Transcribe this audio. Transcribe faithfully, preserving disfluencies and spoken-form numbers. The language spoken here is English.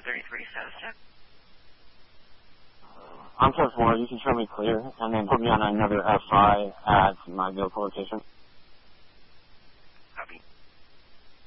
thirty-three status check. I'm ten four, you can show me clear, and then put me on another F I at my vehicle location.